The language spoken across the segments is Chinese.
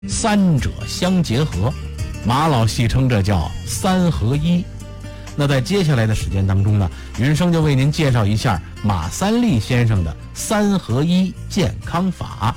三者相结合，马老戏称这叫三合一。那在接下来的时间当中呢，云生就为您介绍一下马三立先生的三合一健康法。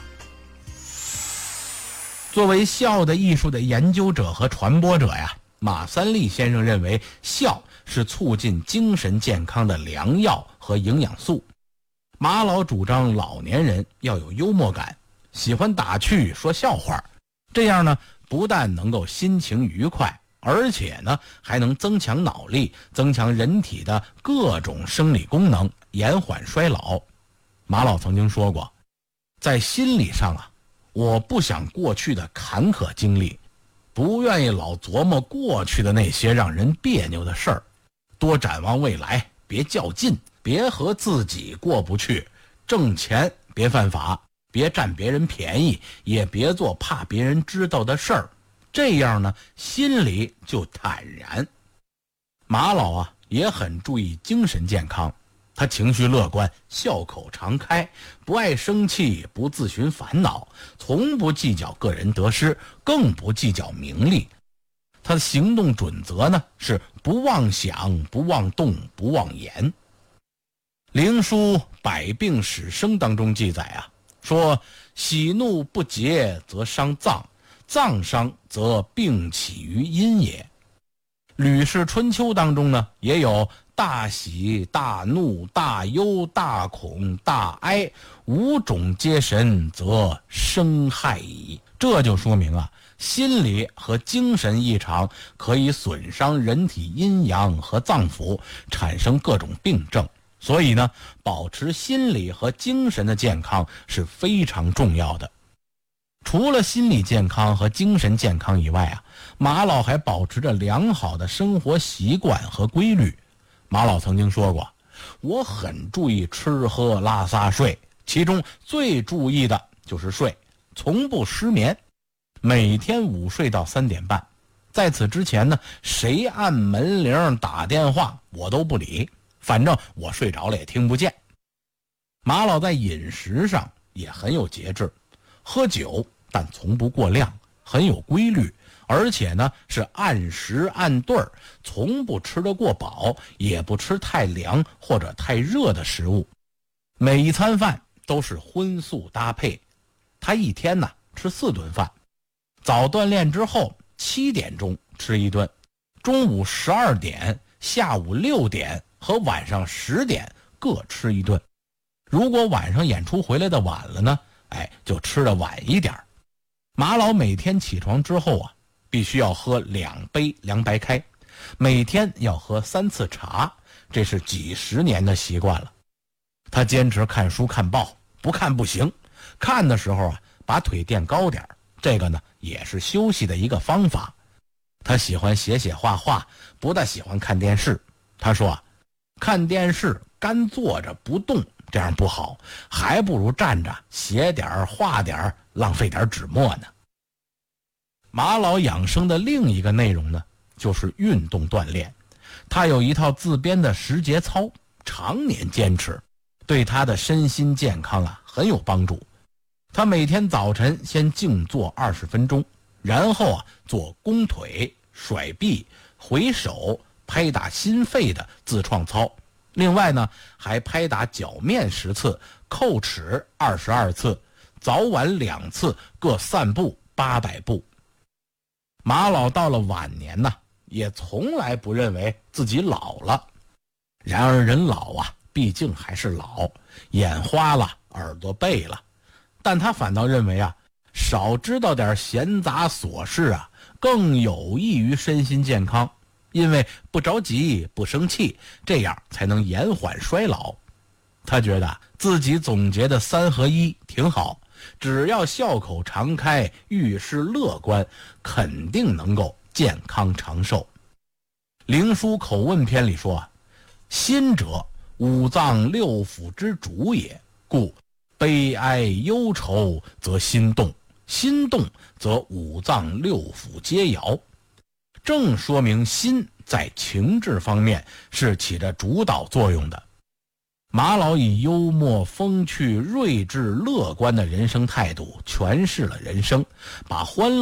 作为笑的艺术的研究者和传播者呀，马三立先生认为笑是促进精神健康的良药和营养素。马老主张老年人要有幽默感，喜欢打趣说笑话，这样呢不但能够心情愉快，而且呢还能增强脑力，增强人体的各种生理功能，延缓衰老。马老曾经说过，在心理上啊，我不想过去的坎坷经历，不愿意老琢磨过去的那些让人别扭的事儿，多展望未来，别较劲，别和自己过不去，挣钱别犯法，别占别人便宜，也别做怕别人知道的事儿，这样呢心里就坦然。马老啊也很注意精神健康，他情绪乐观，笑口常开，不爱生气，不自寻烦恼，从不计较个人得失，更不计较名利。他的行动准则呢是不妄想，不妄动，不妄言。灵书《百病始生》当中记载啊，说喜怒不节则伤脏，脏伤则病起于阴也。吕氏春秋当中呢也有大喜、大怒、大忧、大恐、大哀，五种皆神，则生害矣。这就说明啊，心理和精神异常可以损伤人体阴阳和脏腑，产生各种病症。所以呢，保持心理和精神的健康是非常重要的。除了心理健康和精神健康以外啊，马老还保持着良好的生活习惯和规律。马老曾经说过，我很注意吃喝拉撒睡，其中最注意的就是睡，从不失眠，每天午睡到3点半。在此之前呢，谁按门铃打电话我都不理，反正我睡着了也听不见。马老在饮食上也很有节制，喝酒但从不过量，很有规律，而且呢是按时按对儿，从不吃得过饱，也不吃太凉或者太热的食物。每一餐饭都是荤素搭配，他一天呢吃4顿饭，早锻炼之后7点钟吃1顿，中午12点、下午6点和晚上10点各吃1顿。如果晚上演出回来的晚了呢，就吃得晚一点。马老每天起床之后啊，必须要喝2杯凉白开，每天要喝3次茶，这是几十年的习惯了。他坚持看书看报，不看不行，看的时候啊，把腿垫高点，这个呢也是休息的一个方法。他喜欢写写画画，不大喜欢看电视。他说啊，看电视干坐着不动，这样不好，还不如站着写点画点，浪费点纸墨呢。马老养生的另一个内容呢，就是运动锻炼。他有一套自编的10节操，常年坚持，对他的身心健康啊很有帮助。他每天早晨先静坐20分钟，然后啊做弓腿、甩臂、回手、拍打心肺的自创操。另外呢，还拍打脚面10次，叩齿22次，早晚2次，各散步800步。马老到了晚年呢，也从来不认为自己老了。然而人老啊，毕竟还是老，眼花了，耳朵背了。但他反倒认为啊，少知道点闲杂琐事啊，更有益于身心健康。因为不着急，不生气，这样才能延缓衰老。他觉得自己总结的3合一挺好，只要笑口常开，遇事乐观，肯定能够健康长寿。灵书口问篇里说啊，心者5脏6腑之主也，故悲哀忧愁则心动，心动则5脏6腑皆摇。正说明心在情志方面是起着主导作用的。 马老以幽默、风趣、睿智、乐观的人生态度诠释了人生，把欢乐